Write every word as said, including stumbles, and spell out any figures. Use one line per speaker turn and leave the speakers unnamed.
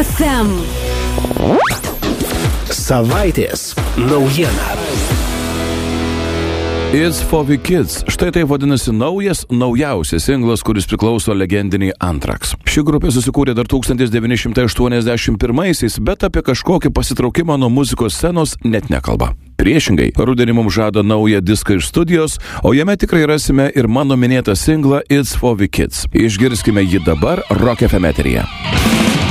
ef em.
Savaitės naujiena.
It's for the Kids. Štai tai vadinasi naujas, naujausias singlas, kuris priklauso legendiniai Anthrax. Ši grupė susikūrė dar tūkstantis devyni šimtai aštuoniasdešimt pirmaisiais, bet apie kažkokį pasitraukimą nuo muzikos scenos net nekalba. Priešingai, rudenį mums žada naują diską iš studijos, o jame tikrai rasime ir mano minėtą singlą It's for the Kids. Išgirskime jį dabar Rock ef em eteryje.